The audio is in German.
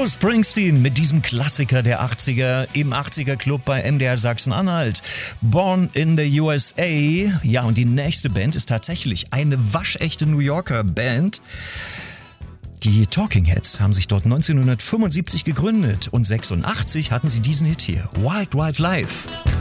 Bruce Springsteen mit diesem Klassiker der 80er im 80er Club bei MDR Sachsen-Anhalt. Born in the USA. Ja, und die nächste Band ist tatsächlich eine waschechte New Yorker Band. Die Talking Heads haben sich dort 1975 gegründet und 86 hatten sie diesen Hit hier, Wild Wild Life.